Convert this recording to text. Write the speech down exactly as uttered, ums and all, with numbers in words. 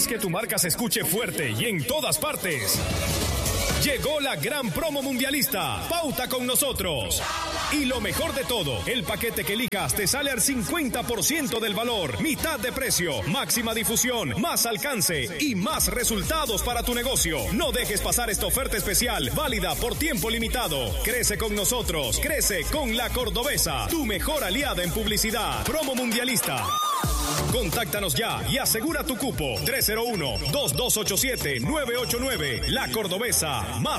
¿Quieres que tu marca se escuche fuerte y en todas partes? Llegó la gran promo mundialista. Pauta con nosotros. Y lo mejor de todo, el paquete que elijas te sale al cincuenta por ciento del valor, mitad de precio, máxima difusión, más alcance y más resultados para tu negocio. No dejes pasar esta oferta especial, válida por tiempo limitado. Crece con nosotros, crece con La Cordobesa, tu mejor aliada en publicidad. Promo mundialista. Contáctanos ya y asegura tu cupo. tres cero uno, dos dos ocho siete, nueve ocho nueve. La Cordobesa. Más